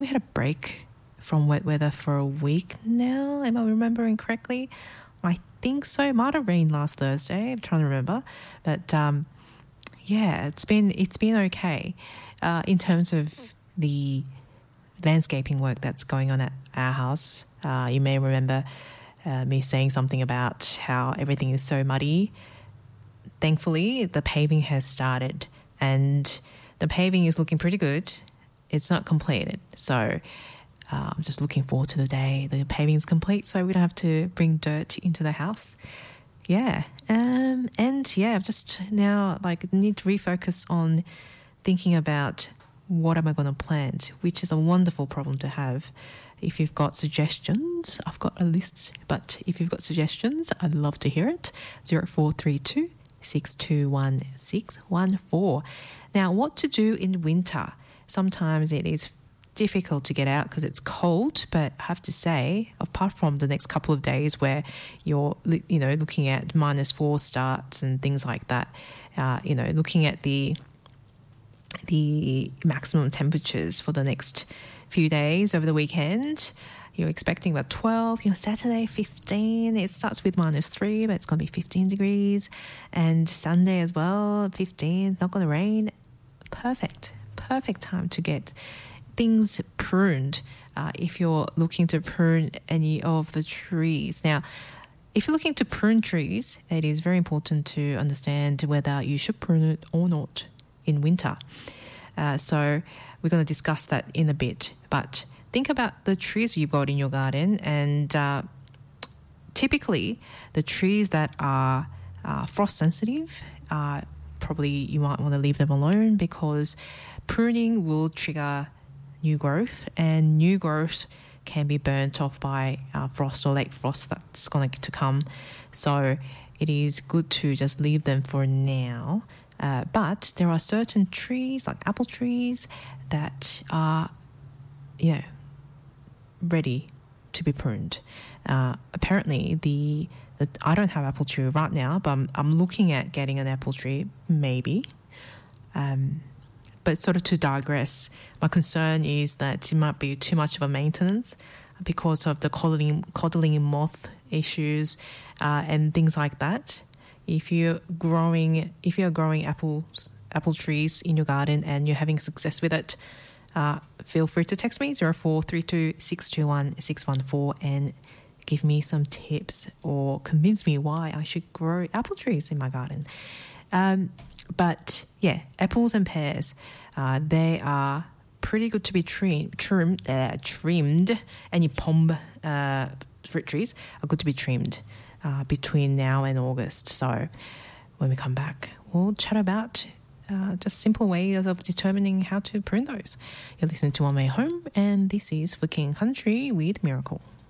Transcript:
we had a break from wet weather for a week now. Am I remembering correctly? I think so. It might have rained last Thursday. I'm trying to remember. But yeah, it's been okay in terms of the landscaping work that's going on at our house. You may remember me saying something about how everything is so muddy. Thankfully, the paving has started and the paving is looking pretty good. It's not completed. So I'm just looking forward to the day the paving is complete so we don't have to bring dirt into the house. Yeah. And yeah, I've just now need to refocus on thinking about what am I going to plant, which is a wonderful problem to have. If you've got suggestions, I've got a list, but if you've got suggestions, I'd love to hear it. 0432 621 614. Now, what to do in winter? Sometimes it is difficult to get out because it's cold, but I have to say, apart from the next couple of days where you're, looking at -4 starts and things like that, looking at the maximum temperatures for the next few days over the weekend, you're expecting about 12, Saturday 15, it starts with -3, but it's going to be 15 degrees, and Sunday as well, 15, it's not going to rain. Perfect time to get things pruned if you're looking to prune any of the trees. Now, if you're looking to prune trees, it is very important to understand whether you should prune it or not in winter. So we're going to discuss that in a bit. But think about the trees you've got in your garden, and typically the trees that are frost sensitive, probably you might want to leave them alone because pruning will trigger new growth, and new growth can be burnt off by frost or late frost that's going to come. So it is good to just leave them for now. But there are certain trees, like apple trees, that are, ready to be pruned. Apparently, I don't have apple tree right now, but I'm looking at getting an apple tree, maybe. But sort of to digress, my concern is that it might be too much of a maintenance because of the coddling moth issues and things like that. If you're growing apple trees in your garden and you're having success with it, feel free to text me 0432 621 614 and give me some tips or convince me why I should grow apple trees in my garden. But yeah, apples and pears, they are pretty good to be trimmed. Any pomb fruit trees are good to be trimmed between now and August. So when we come back, we'll chat about just simple ways of determining how to prune those. You're listening to One Way Home, and this is For King Country with Miracle.